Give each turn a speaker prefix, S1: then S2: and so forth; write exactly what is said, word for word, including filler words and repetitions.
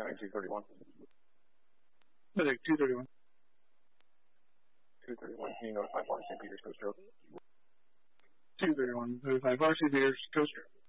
S1: County two thirty-one.
S2: Medic two thirty-one.
S1: two thirty-one, can you notify Saint Peter's Coast Road?
S2: two thirty-one, notify Varsity Peters, Coast Road.